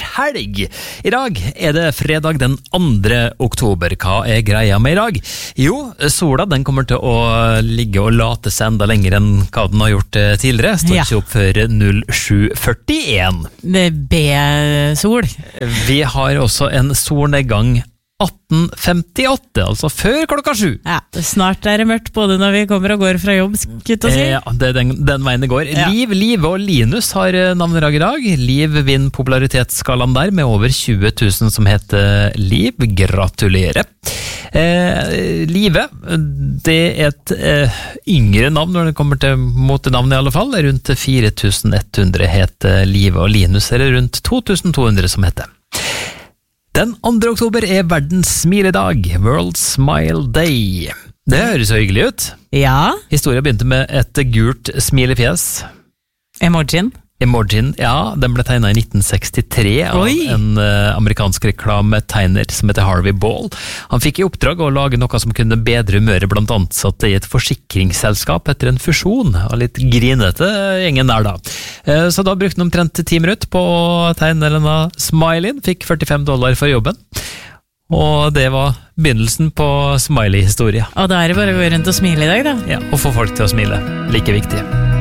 helg. I dag det fredag den 2. oktober. Hva greia med i dag? Jo, sola den kommer til å ligge og late seg enda lenger enn hva den har gjort tidligere. Står ikke opp før 07:41. B-sol. Vi har også en solnedgang 18:58, altså før klokka 7. Ja, snart det mørkt både når vi kommer og går fra jobb, skutt å si. Ja, det den veien det går. Ja. Liv og Linus har navnedag i dag. Liv vinner popularitetsskalaen der med over 20 000 som heter Liv. Gratulerer. Live, det et yngre navn når det kommer til motenavn i alle fall. Rundt 4100 heter Live, og Linus rundt 2200 som heter. Den 2. oktober verdens smiledag, World Smile Day. Det høres så hyggelig ut. Ja. Historien begynte med et gult smilefjes. Emojien, ja, den ble tegnet i 1963 av en amerikansk reklametegner som heter Harvey Ball. Han fikk i oppdrag å lage noe som kunne bedre humøret blant ansatte i et forsikringsselskap etter en fusjon, og litt grinete gjengen der da. Så da brukte han omtrent 10 minutter på å tegne denne smileyen, fikk $45 for jobben. Og det var begynnelsen på smiley-historie. Og da det bare å gå rundt og smile i dag da. Ja, og få folk til å smile. Like viktig.